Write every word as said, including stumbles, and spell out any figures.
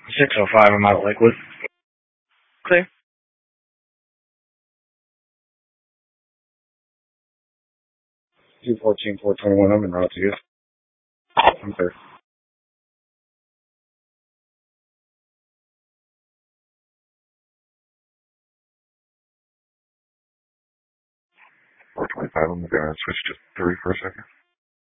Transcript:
six oh five, I'm out of liquid. Clear. two fourteen, four twenty-one, I'm in route to you. I'm clear. four twenty-five, I'm gonna switch to three for a second.